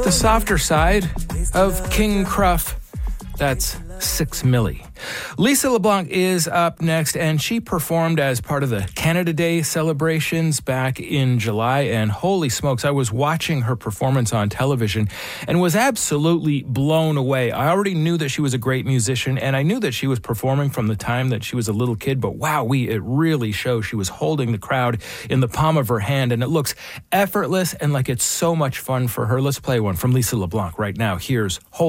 the softer side of King Cruff. That's 6 milli. Lisa LeBlanc is up next, and she performed as part of the Canada Day celebrations back in July, and holy smokes, I was watching her performance on television and was absolutely blown away. I already knew that she was a great musician, and I knew that she was performing from the time that she was a little kid, but it really shows. She was holding the crowd in the palm of her hand, and it looks effortless and like it's so much fun for her. Let's play one from Lisa LeBlanc right now. Here's